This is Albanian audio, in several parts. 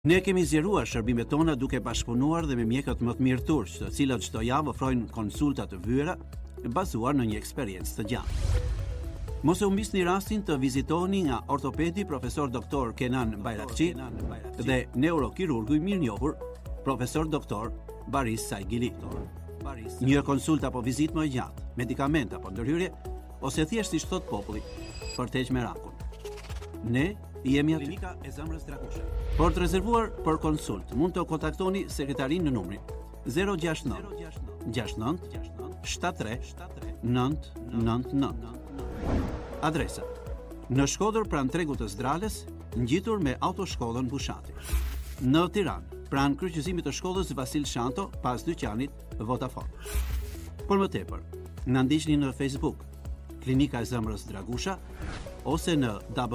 Ne kemi zgjeruar shërbimet tona duke bashkëpunuar dhe me mjekët më të mirë turq, të cilët çdo javë ofrojnë konsulta të vyera bazuar në një eksperiencë të gjatë. Mos e humbisni rastin të vizitoni nga ortopedi profesor doktor Kenan Bayrakçi dhe neurokirurgu i mirënjohur profesor doktor Baris Saigili. Një konsultë apo vizitë më e gjatë, medikament apo ndërhyrje, ose thjesht siç thot populli, për të heqë merakun. Ne jemi aty. Klinika e Zemrës Dragusha. Por të rezervuar për konsult, mund të kontaktoni sekretarin në numrin 069 69 73 999. Adresa: në Shkodër pranë tregut të Zdrales, ngjitur me autoshkollën Bushati. Në Tiranë, pranë kryqëzimit të shkollës Vasil Shanto, pas dyqanit Vodafone. Por më tepër, na ndiqni në Facebook, Klinika e Zemrës Dragusha, ose në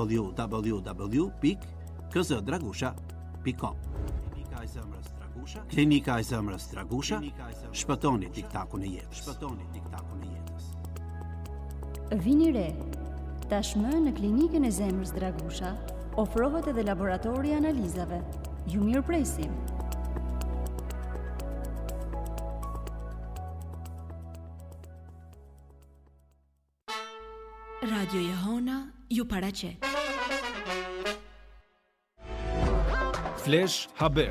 www.kzdragusha.com. Klinika e Zemrës Dragusha, shpëtoni tiktakun e jetës. Vini re, tashmë në Klinikën e Zemrës Dragusha ofrohet edhe laboratori i analizave. Ju mirëpresim. Radio Jehona ju paraqet. Flash Haber.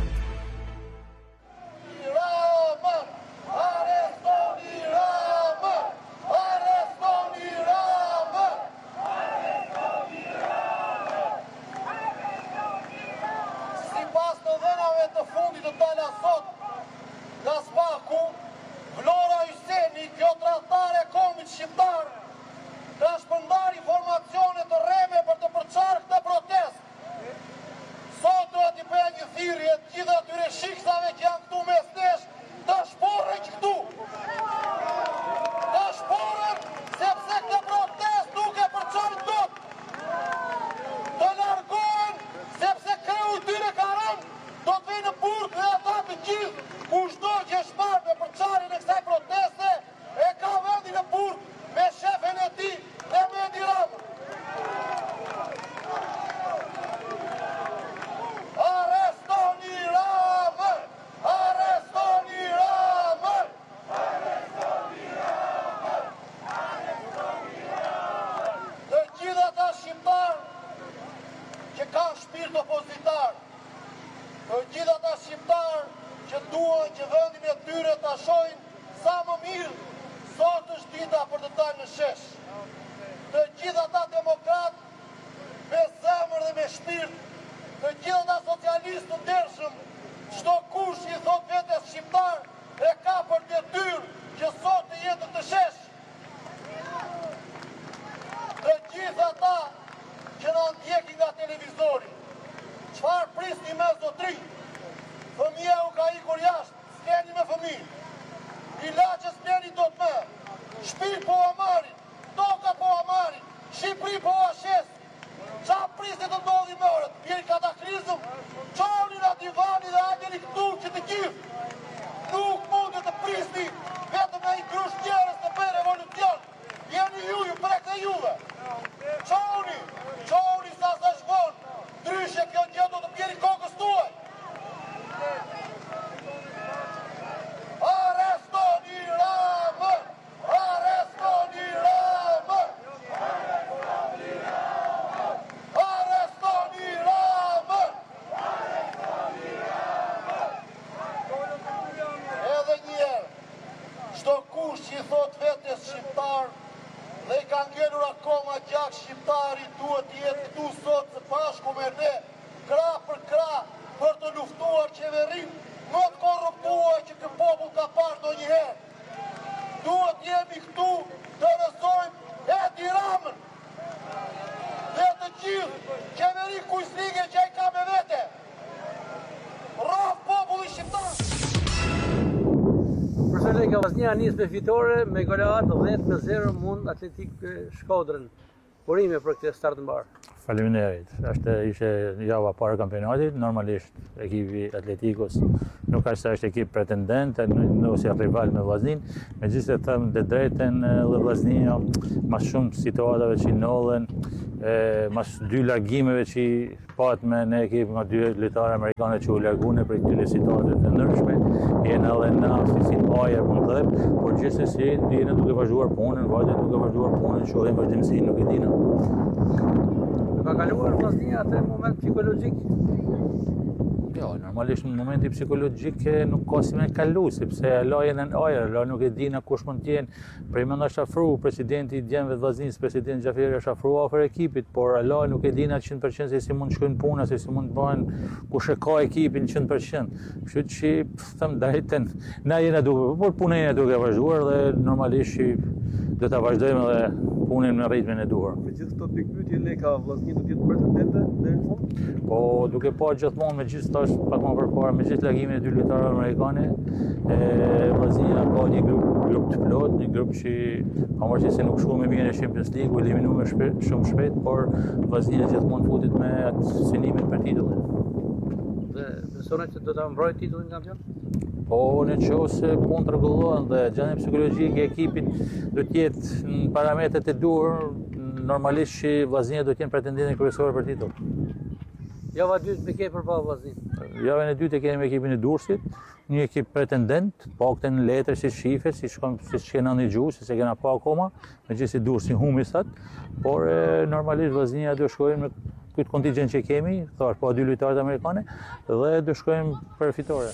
Nis me fitore me goleat 10-0 mund Atletik Shkodrën. Urime për këtë start të mbar. Faleminderit. Ishte java para kampionatit, normalisht ekipi Atletikos nuk ka se është ekip pretendent ose rival me Vllaznin, megjithëse them të drejtën Vllaznia më shumë situatave që ndodhen mas 2 largimeve që pat me në ekip nga 2 lojtarë amerikanë që u largune për këtyre situatave të ndryshme, jena edhe në si ajër mund të them, por gjithsesi jena duke vazhduar punën, vajte duke vazhduar punën, shohim vazhdimsinë, nuk e dina. Ka kaluar Vllaznia atë moment psikologjik? Jo, normalisht në momenti psikologjik nuk ka si me kalu, sepse lajën e ajër, la nuk e dina kush mund t'jenë. Prej më është afru, presidenti i djemve të Vllaznisë, president Xhaferi është afru afër ekipit, por la nuk e dina 100% se si mund shkojnë puna, se si mund bëhen, kush e ka ekipin 100%. Kështu që them drejtën, na jena duke, por punën jena duke vazhduar dhe normalisht do ta vazhdojmë edhe punën në ritmin e duhur. Me gjithë këto pikpyetje le ka Vllaznia do të jetë pretendente deri në fund? Po duke pa gjithmonë me gjithë tash pak më përpara me gjithë largimin e 2 lojtarëve amerikanë, Vllaznia ka një grup të plot, një grup që pavarësisht se nuk shkoi më mirë në Champions League, u eliminuar shumë shpejt, por Vllaznia gjithmonë futet me atë synimin për titullin. Dhe besoni se do ta mbrojë titullin kampion? Po në qoftë se punë rregullohen dhe gjendja psikologjike e ekipit do të jetë në parametrat e duhur, normalisht që Vllaznia do të jenë pretendenti kryesor për titull. Java 2 me ke përballë Vllaznisë. Javën e dytë kemi ekipin e Durrësit, një ekip pretendent, paktën në letër si shifet, si kena një gjuhë, se kena pa akoma, megjithëse Durrësi humbi sot, por normalisht Vllaznia do shkojmë me këtë kontingjent që kemi, thash pa 2 lojtarë amerikanë dhe do shkojmë për fitore.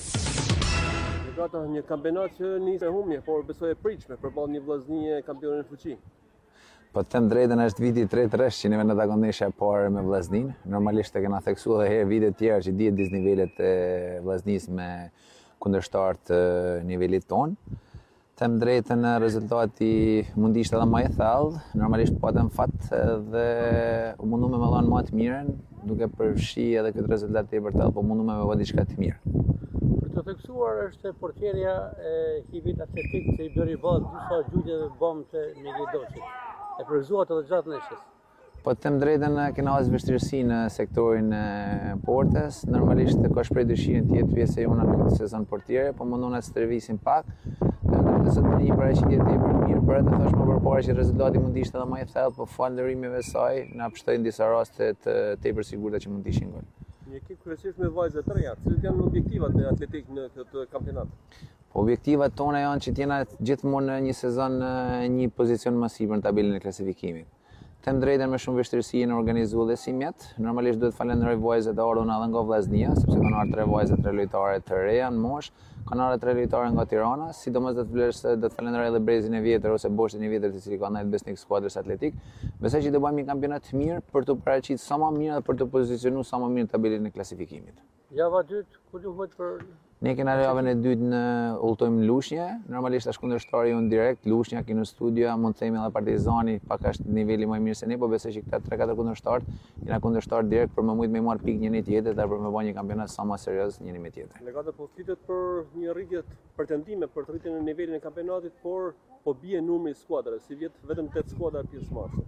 Gata një kampionat që nisë e humje, por besoj e pritshme përballë një Vllaznie kampionin në fuqi. Po të them drejtën, është viti 3-3 që neve në takon ndeshja e parë me Vllaznin. Normalisht e kena theksuar edhe herë vite tjera që dihet disnivelet e Vllaznisë me kundërshtar të nivelit ton. Them drejtën, rezultati mund ishte edhe më i thellë, normalisht patëm fat dhe u mundu me dhënë më të mirën, duke përfshi edhe këtë rezultat tepër të, po mundu me vë diçka të mirë. Të theksuar është portierja e ekipit atletik që i bëri ballë disa gjujtë dhe bomë të Negidoçit. E përgëzuat edhe gjatë ndeshjes. Po të them drejtën, kena pas vështirësi në sektorin e portës. Normalisht ka shpreh dëshirën të jetë pjesë e jona në këtë sezon portiere, po mundon të stërvisim pak. Dhe sot një paraqitje tepër mirë, por edhe thash më përpara që rezultati mund të ishte edhe më i thellë, po fal ndërimeve saj na pështojnë disa raste të tepër sigurta që mund të ishin gol. Një ekip kryesisht me vajza të reja, cilat janë objektivat e Atletik në këtë kampionat? Po objektivat tona janë që t'jena gjithmonë në një sezon në një pozicion më sipër në tabelën e klasifikimit. Them drejtën, me shumë vështirësi në organizuar dhe si mjet. Normalisht duhet falenderoj vajzat e ardhur edhe nga Vllaznia, sepse kanë ardhur 3 vajza, 3 lojtare të reja në moshë, kanë ardhur 3 lojtare nga Tirana, sidomos do të falenderoj edhe Brezin e vjetër ose Boshtin e vjetër, i cili ka ndajt besnik skuadrës atletik. Besoj që do bëjmë një kampionat të mirë për të paraqitur sa më mirë dhe për të pozicionuar sa më mirë në tabelën e klasifikimit. Java 2 ku duhet për Ne kena javën e dytë në udhtojmë Lushnjë, normalisht është kundërshtari unë direkt, Lushnja kemi në studio, mund të themi edhe Partizani, pak është niveli më i mirë se ne, po besoj që këta 3-4 kundërshtarë janë kundërshtarë direkt për më shumë me marr pikë njëri tjetrit dhe për më bëj një kampionat sa më serioz njëri me tjetrin. Legata po flitet për një rritje pretendime për të rritjen e nivelit e kampionatit, por po bie numri i skuadrave, si vjet vetëm 8 skuadra pjesëmarrëse.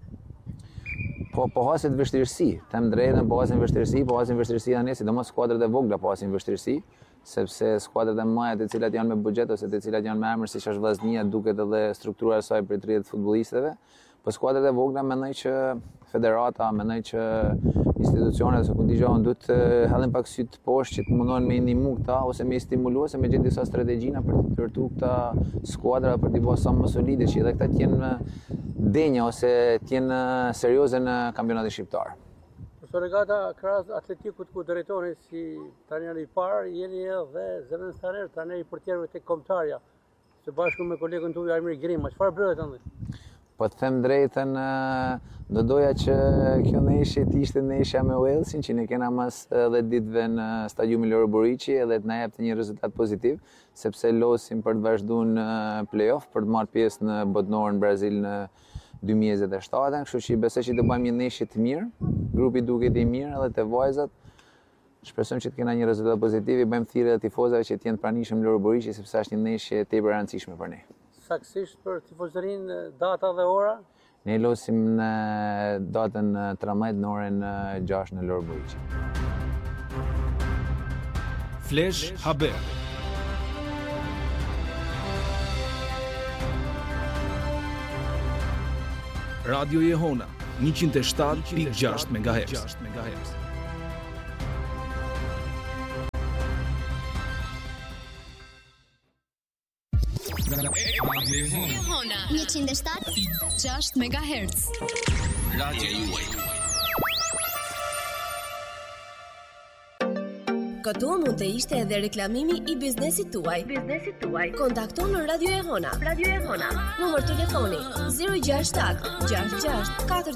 Po hasin vështirësi, them drejtën, po hasin vështirësi tani, sidomos skuadrat e vogla po hasin vështirësi, sepse skuadrat e mëdha të cilat janë me buxhet ose të cilat janë me emër siç është Vllaznia, duket edhe struktura e saj për 30 futbollistëve, po skuadrat e vogla mendoj që federata, mendoj që institucionet ose kundizhon duhet të hallin pak syt poshtë që të mundohen me ndihmu këta ose me stimulu ose me gjetë disa strategjina për të ndërtuar këta skuadra për të bërë sa më solide që edhe këta të jenë denja ose të jenë serioze në kampionatin shqiptar. Regata krahas Atletikut ku drejtoni si tani i parë, jeni edhe zëvendëstar tani i portierëve tek Kombëtarja, së bashku me kolegun tuaj Armir Grima. Çfarë bëhet tani? Po të them drejtën, do doja që kjo ndeshje të ishte ndeshja me Walesin, që ne kena mas 10 ditëve në stadiumin Loro Buriçi edhe të na jepte një rezultat pozitiv, sepse losim për të vazhduar në play-off, për të marrë pjesë në botënorën Brazil në 2027, kështu që besoj që do bëjmë një ndeshje të mirë, grupi duket i mirë edhe te vajzat. Shpresojmë që të kena një rezultat pozitiv, i bëjmë thirrje të tifozëve që të jenë pranishëm në Loro Buriçi sepse është një ndeshje tepër e rëndësishme për ne. Saktësisht për tifozërinë data dhe ora? Ne losim në datën 13 në orën 6 në Loro Buriçi. Flash Haber. Radio Jehona 107.6 MHz. Jehona 107.6 MHz. Radio juaj. Këtu mund të ishte edhe reklamimi i biznesit tuaj. Kontakto në Radio Jehona. Numër telefoni 067 66 4